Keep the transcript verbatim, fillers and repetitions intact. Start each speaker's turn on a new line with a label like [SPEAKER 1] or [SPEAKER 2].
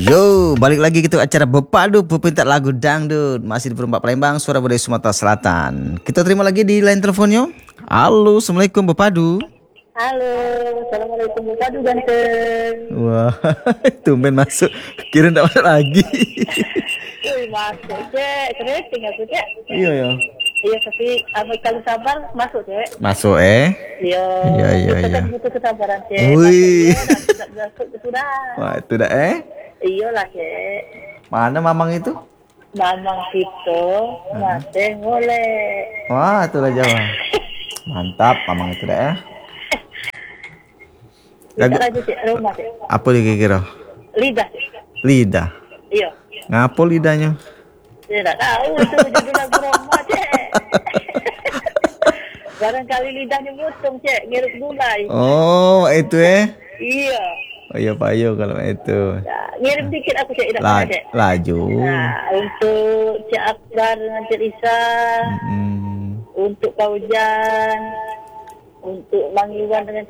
[SPEAKER 1] Yo, balik lagi gitu acara Bepadu Peminta Lagu Dangdut. Masih di Perempat Palembang, Suara Budaya Sumatera Selatan. Kita terima lagi di line teleponnya. Halo, Assalamualaikum Bepadu.
[SPEAKER 2] Halo, Assalamualaikum Bepadu ganteng.
[SPEAKER 1] Wah, tumben masuk. Kira enggak masuk lagi.
[SPEAKER 2] Wih, masuk, Cek. Keriting aku, Cek.
[SPEAKER 1] Iya ya.
[SPEAKER 2] Iya, tapi apa kalau sabar masuk, Cek.
[SPEAKER 1] Masuk eh.
[SPEAKER 2] Iya.
[SPEAKER 1] Iya, iya,
[SPEAKER 2] Kita
[SPEAKER 1] iya.
[SPEAKER 2] kan butuh kesabaran, Cek.
[SPEAKER 1] Wih.
[SPEAKER 2] Masuk, Cek. Sudah masuk itu dah.
[SPEAKER 1] Wah, itu dah eh.
[SPEAKER 2] Iya lah, Cek.
[SPEAKER 1] Mana mamang itu?
[SPEAKER 2] Mamang kita masih boleh.
[SPEAKER 1] Wah, itulah Jawa. Mantap, mamang itu dah eh.
[SPEAKER 2] Kita
[SPEAKER 1] Lagu
[SPEAKER 2] lagi, Cek. Rumah, Cek.
[SPEAKER 1] apa dikira?
[SPEAKER 2] Lidah, Cek.
[SPEAKER 1] Lidah.
[SPEAKER 2] Iya.
[SPEAKER 1] Ngapo lidahnya?
[SPEAKER 2] Tidak tahu itu judul lagu rumah, Cek. Barangkali lidahnya mutung, Cek. Ngirup gulai.
[SPEAKER 1] Oh, itu eh.
[SPEAKER 2] Iya.
[SPEAKER 1] Oh iya payo kalau itu.
[SPEAKER 2] Nah, ngirim dikit aku, Cek. Tidak
[SPEAKER 1] La
[SPEAKER 2] apa, Cek.
[SPEAKER 1] laju.
[SPEAKER 2] Nah, untuk Cik Akbar dengan Cik Lisa,
[SPEAKER 1] Hmm.
[SPEAKER 2] untuk Kak Ujan, untuk Bang Iwan dengan